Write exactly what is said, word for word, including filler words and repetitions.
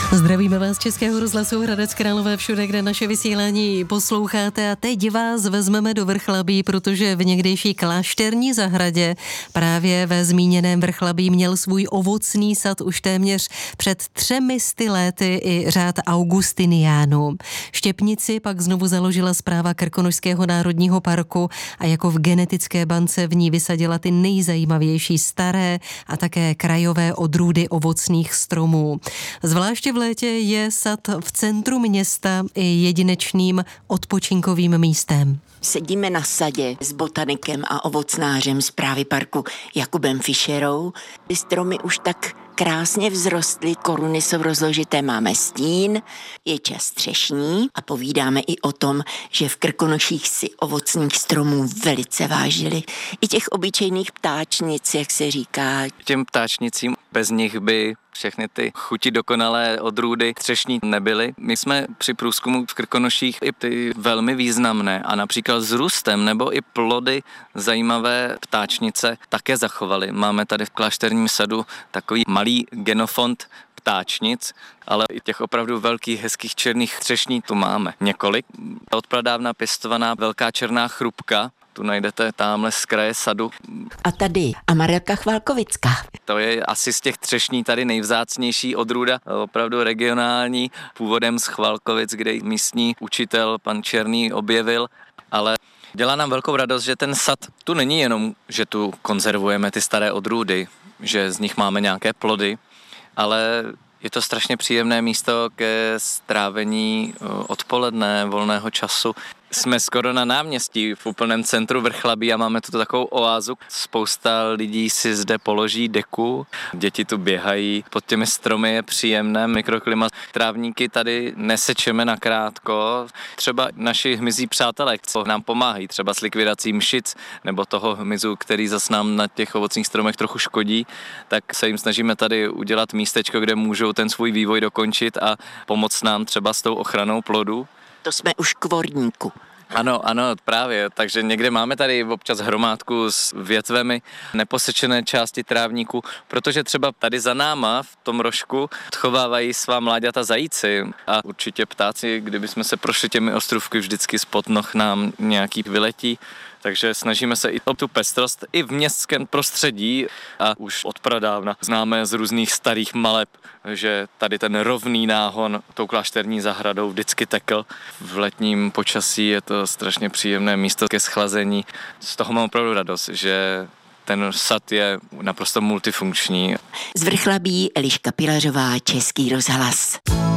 Zdravíme vás z Českého rozhlasu Hradec Králové všude, kde naše vysílání posloucháte, a teď vás vezmeme do Vrchlabí, protože v někdejší klášterní zahradě právě ve zmíněném Vrchlabí měl svůj ovocný sad už téměř před třemi sty léty i řád Augustiniánů. Štěpnici pak znovu založila správa Krkonošského národního parku a jako v genetické bance v ní vysadila ty nejzajímavější staré a také krajové odrůdy ovocných stromů. Zvláště v létě je sad v centru města i jedinečným odpočinkovým místem. Sedíme na sadě s botanikem a ovocnářem správy parku Jakubem Fischerou. Ty stromy už tak krásně vzrostly, koruny jsou rozložité, máme stín, je čas třešní a povídáme i o tom, že v Krkonoších si ovocných stromů velice vážili. I těch obyčejných ptáčnic, jak se říká. Těm ptáčnicím bez nich by všechny ty chuti dokonalé odrůdy třešní nebyly. My jsme při průzkumu v Krkonoších i ty velmi významné a například s růstem nebo i plody zajímavé ptáčnice také zachovali. Máme tady v klášterním sadu takový malý genofond ptáčnic, ale i těch opravdu velkých, hezkých černých třešní tu máme několik. Odpradávna pěstovaná velká černá chrupka, tu najdete tamhle z kraje sadu. A tady Amarelka Chvalkovická. To je asi z těch třešní tady nejvzácnější odrůda, opravdu regionální, původem z Chvalkovic, kde místní učitel pan Černý objevil, ale dělá nám velkou radost, že ten sad tu není jenom, že tu konzervujeme ty staré odrůdy, že z nich máme nějaké plody, ale je to strašně příjemné místo ke strávení odpoledne, volného času. Jsme skoro na náměstí v úplném centru Vrchlabí a máme tu takovou oázu. Spousta lidí si zde položí deku, děti tu běhají, pod těmi stromy je příjemné mikroklima. Trávníky tady nesečeme nakrátko. Třeba naši hmyzí přátelé, co nám pomáhají, třeba s likvidací mšic nebo toho hmyzu, který zas nám na těch ovocných stromech trochu škodí, tak se jim snažíme tady udělat místečko, kde můžou ten svůj vývoj dokončit a pomoct nám třeba s tou ochranou plodů. To jsme už kvorníku. Ano, ano, právě, takže někde máme tady občas hromádku s větvemi neposečené části trávníku, protože třeba tady za náma v tom rožku chovávají svá mláďata zajíci a určitě ptáci, kdybychom se prošli těmi ostrůvky, vždycky spod noh nám nějaký vyletí. Takže snažíme se i o tu pestrost i v městském prostředí a už od pradávna známe z různých starých maleb, že tady ten rovný náhon tou klášterní zahradou vždycky tekl. V letním počasí je to strašně příjemné místo ke schlazení. Z toho mám opravdu radost, že ten sad je naprosto multifunkční. Z Vrchlabí Eliška Pilařová, Český rozhlas.